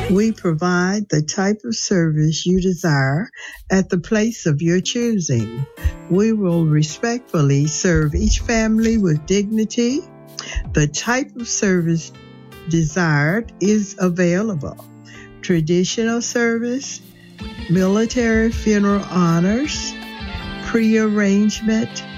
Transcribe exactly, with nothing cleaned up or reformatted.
We provide the type of service you desire at the place of your choosing. We will respectfully serve each family with dignity. The type of service desired is available. Traditional service, military funeral honors, pre-arrangement,